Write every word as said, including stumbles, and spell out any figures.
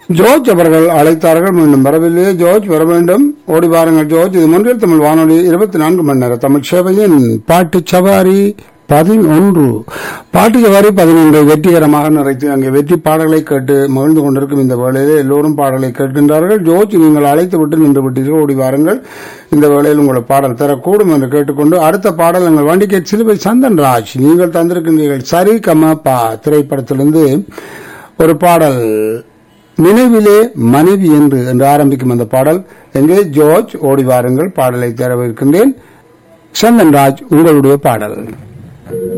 George அவர்கள் அழைத்தார்கள், மீண்டும் வரவில்லையே. ஜோர்ஜ் வர வேண்டும், ஓடி வாருங்கள் ஜோர்ஜ். இது மொன்றில் தமிழ் வானொலி இருபத்தி நான்கு மணி நேர தமிழ் சேவையின் பாட்டு சவாரி பதினொன்று பாட்டு சவாரி பதினொன்றை வெற்றிகரமாக நிறைத்து அங்கே வெற்றி பாடல்களை கேட்டு மகிழ்ந்து கொண்டிருக்கும் இந்த வேளையிலே எல்லோரும் பாடலை கேட்கின்றார்கள். ஜோர்ஜ், நீங்கள் அழைத்து விட்டு நின்று விட்டீர்கள், ஓடி வாருங்கள். இந்த வேளையில் உங்கள் பாடல் தரக்கூடும் என்று கேட்டுக்கொண்டு அடுத்த பாடல் எங்கள் வண்டிகேட் சிலுவை சந்தன்ராஜ் நீங்கள் தந்திருக்கின்றீர்கள். சரி கம பா திரைப்படத்திலிருந்து ஒரு பாடல், நினைவிலே மனைவி என்று என்று ஆரம்பிக்கும் அந்த பாடல். எங்கே ஜோர்ஜ், ஓடி வாருங்கள், பாடலை தரவிருக்கின்றேன். சந்தன்ராஜ், உங்களுடைய பாடல்.